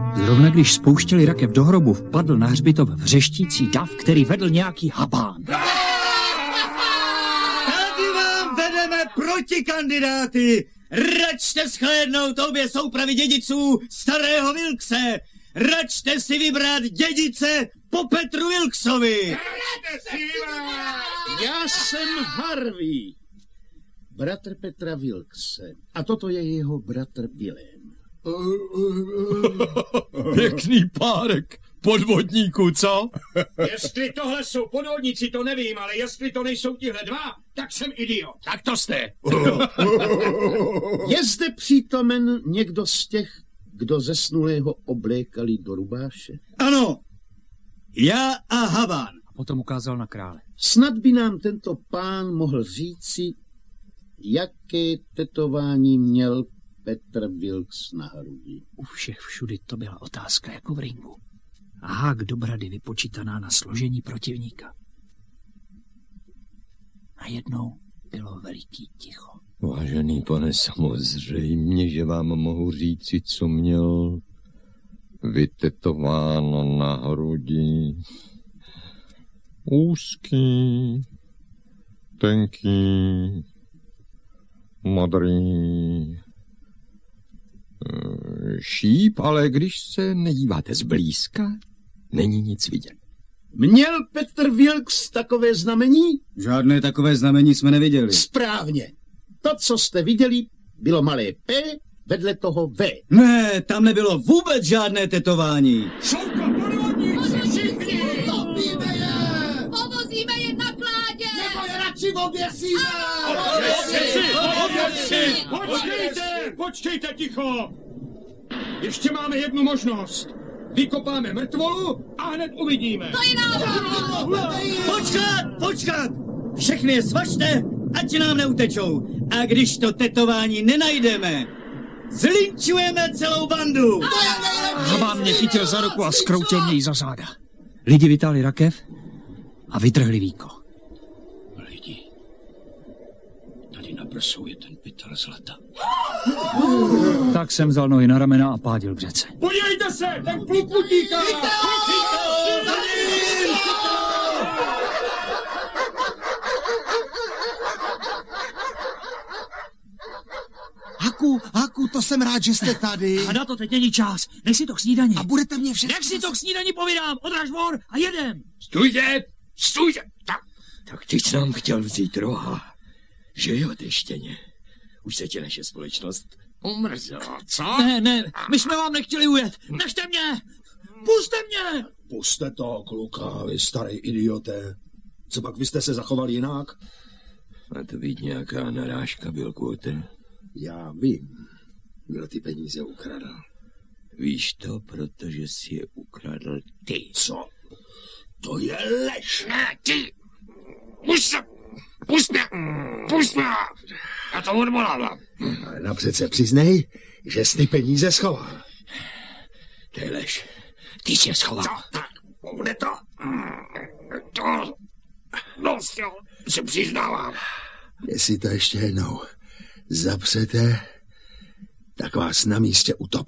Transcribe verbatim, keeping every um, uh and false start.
Zrovna když spouštěli rakev do hrobu, vpadl na hřbitov vřeštící dav, který vedl nějaký habán. Tady vám vedeme protikandidáty. Račte shlédnout obě soupravy dědiců starého Wilkse. Račte si vybrat dědice po Petru Wilksovi. Já jsem Harvey, bratr Petra Wilkse. A toto je jeho bratr Willem. Pěkný párek podvodníků, co? Jestli tohle jsou podvodníci, to nevím, ale jestli to nejsou tihle dva, tak jsem idiot. Tak to jste. Je zde přítomen někdo z těch, kdo zesnulého oblékali do rubáše? Ano, já a habán. A potom ukázal na krále. Snad by nám tento pán mohl říci, jaké tetování měl Petr Wilks na hrudi. U všech všudy to byla otázka jako v ringu. A hák do brady vypočítaná na složení protivníka. Najednou bylo veliký ticho. Vážený pane, samozřejmě, že vám mohu říci, co měl vytetováno na hrudi. Úzký, tenký, modrý šíp, ale když se nedíváte zblízka, není nic vidět. Měl Petr Wilks takové znamení? Žádné takové znamení jsme neviděli. Správně. To, co jste viděli, bylo malé P vedle toho V. Ne, tam nebylo vůbec žádné tetování. Jsou to podvodníci všichni! Topíme je! Povozíme je na kládě! Nebo je radši oběsíme! Počkejte, počkejte ticho! Ještě máme jednu možnost. Vykopáme mrtvolu a hned uvidíme. To je nápad! Počkat, počkat! Všechny je svažte, ať nám neutečou. A když to tetování nenajdeme, zlinčujeme celou bandu. Habán mě chytil za ruku a skroutil mě jí za záda. Lidi vytáhli rakev a vytrhli víko. Lidi, tady na prsou je ten pytel zlata. Tak jsem vzal nohy na ramena a pádil k řece. Podívejte se, ten pluk utíká! Haku, Haku, to jsem rád, že jste tady. A na to teď není čas. Nech si to k snídani. A budete mě všechno... Nech si to k snídani povídám. Odraž vor a jedem. Stůjte, stůjte. Tak, tak ty jsi nám chtěl vzít roha. Že jo, ty štěně. Už se ti naše společnost umrzela, co? Ne, ne, my jsme vám nechtěli ujet. Nechte mě. Puste mě. Puste toho kluka, vy starý idioté. Co pak vy jste se zachovali jinak? A to být nějaká narážka, byl Quoter. Já vím, kdo ty peníze ukradl. Víš to, protože jsi je ukradl ty. Co? To je lež. Ne, ty! Pust se! Pust mě! Pust mě! Já to odvolávám. Ale napřed se přiznej, že jsi ty peníze schoval. To je lež. Ty jsi je schoval. Co? Tak, bude to. To... No, jo, se přiznávám. Jestli to ještě jednou zapřete, tak vás na místě utopím.